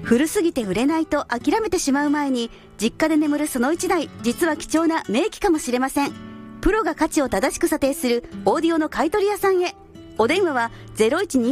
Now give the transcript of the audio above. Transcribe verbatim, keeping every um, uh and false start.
古すぎて売れないと諦めてしまう前に、実家で眠るそのいちだい、実は貴重な名機かもしれません。プロが価値を正しく査定するオーディオの買取屋さんへ。お電話は ゼロいちに